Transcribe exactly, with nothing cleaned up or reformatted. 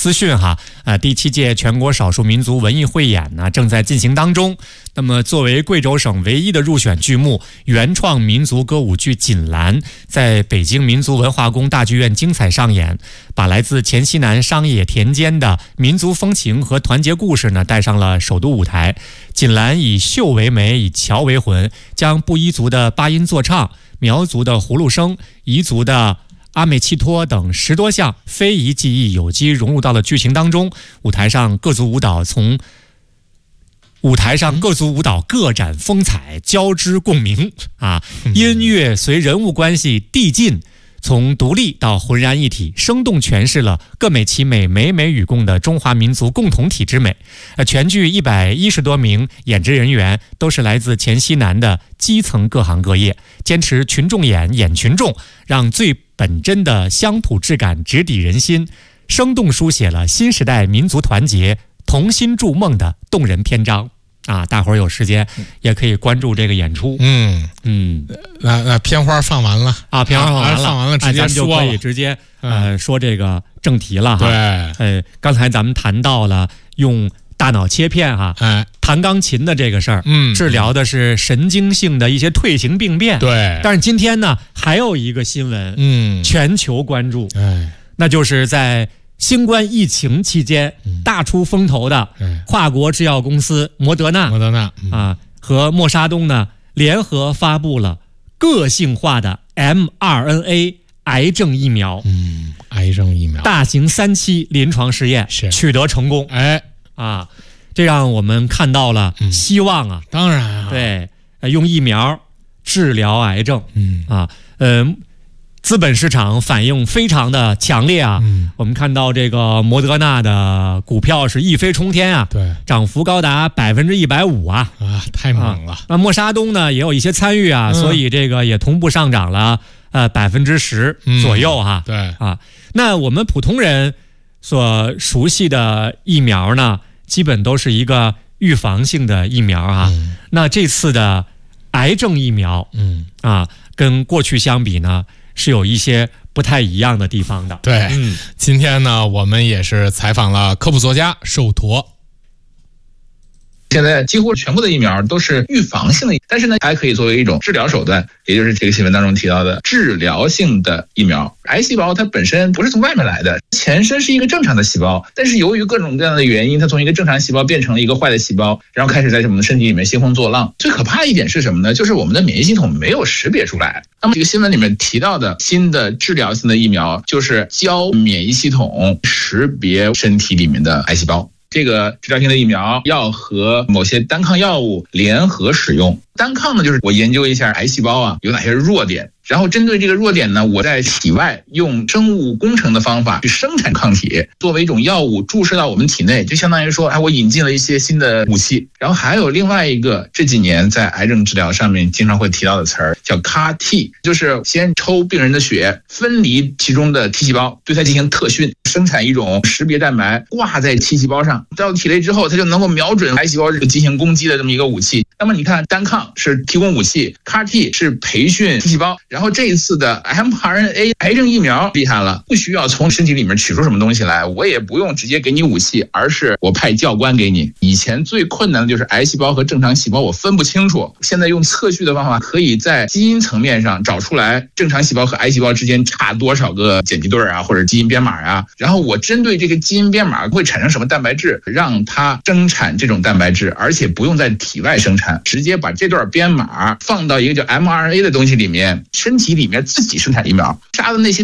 资讯哈，呃，第七届全国少数民族文艺汇演呢正在进行当中。那么，作为贵州省唯一的入选剧目，原创民族歌舞剧《锦兰》在北京民族文化宫大剧院精彩上演，把来自黔西南商野田间的民族风情和团结故事呢带上了首都舞台。锦兰以秀为媒，以桥为魂，将布依族的八音作唱、苗族的葫芦声、彝族的阿美契托等十多项非遗技艺有机融入到了剧情当中。舞台上各族舞蹈从舞台上各族舞蹈各展风采，交织共鸣啊！音乐随人物关系递进，从独立到浑然一体，生动诠释了各美其美、美美与共的中华民族共同体之美。呃，全剧一百一十多名演职人员都是来自黔西南的基层各行各业，坚持群众演演群众，让最本真的乡土质感直抵人心，生动书写了新时代民族团结、同心筑梦的动人篇章。啊，大伙儿有时间也可以关注这个演出。 嗯嗯， 那那片花放完了啊，片花放完了， 啊、放完了直接说了， 咱们就可以直接呃说这个正题了哈。 对， 呃，刚才咱们谈到了用大脑切片哈， 哎， 弹钢琴的这个事儿， 嗯， 治疗的是神经性的一些退行病变。 对， 但是今天呢，还有一个新闻， 嗯， 全球关注， 哎， 那就是在新冠疫情期间大出风头的跨国制药公司摩德纳， 摩德纳、 嗯、啊和默沙东呢联合发布了个性化的 M R N A 癌症疫苗， 嗯，癌症疫苗大型三期临床试验取得成功， 哎啊，这让我们看到了希望啊， 嗯、当然啊， 对，用疫苗治疗癌症， 嗯啊，呃。资本市场反应非常的强烈啊、嗯！我们看到这个摩德纳的股票是一飞冲天啊， 对， 涨幅高达百分之一百五啊！ 啊，太猛了！ 那、啊、默沙东呢也有一些参与啊、嗯，所以这个也同步上涨了呃百分之十左右哈、啊嗯。对啊，那我们普通人所熟悉的疫苗呢，基本都是一个预防性的疫苗啊。嗯、那这次的癌症疫苗，嗯啊，跟过去相比呢，是有一些不太一样的地方的。 对，嗯，今天呢，我们也是采访了科普作家寿陀。 现在几乎全部的疫苗都是预防性的，但是呢，还可以作为一种治疗手段，也就是这个新闻当中提到的治疗性的疫苗。癌细胞它本身不是从外面来的，前身是一个正常的细胞，但是由于各种各样的原因，它从一个正常细胞变成了一个坏的细胞，然后开始在我们的身体里面兴风作浪。最可怕的一点是什么呢？就是我们的免疫系统没有识别出来。那么这个新闻里面提到的新的治疗性的疫苗，就是教免疫系统识别身体里面的癌细胞。这个治疗性的疫苗要和某些单抗药物联合使用。单抗呢，就是我研究一下癌细胞啊有哪些弱点，然后针对这个弱点呢，我在体外用生物工程的方法去生产抗体，作为一种药物注射到我们体内，就相当于说，哎，我引进了一些新的武器。然后还有另外一个这几年在癌症治疗上面经常会提到的词儿，叫 C A R T， 就是先抽病人的血，分离其中的 T 细胞，对它进行特训，生产一种识别蛋白，挂在 T 细胞上，到体内之后，它就能够瞄准癌细胞进行攻击的这么一个武器。那么你看，单抗是提供武器 ，C A R T 是培训 T 细胞，然后这一次的 M R N A 癌症疫苗厉害了，不需要从身体里面取出什么东西来，我也不用直接给你武器，而是我派教官给你。以前最困难的就是癌细胞和正常细胞我分不清楚，现在用测序的方法，可以在基因层面上找出来正常细胞和癌细胞之间差多少个碱基对啊，或者基因编码啊，然后我针对这个基因编码会产生什么蛋白质，让它生产这种蛋白质，而且不用在体外生产，直接把这段编码放到一个叫 M R N A 的东西里面，身体里面自己生产疫苗，杀的那些